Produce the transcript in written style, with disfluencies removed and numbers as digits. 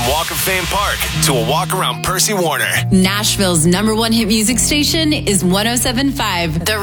Walk of Fame Park to a walk around Percy Warner. Nashville's #1 hit music station is 107.5 The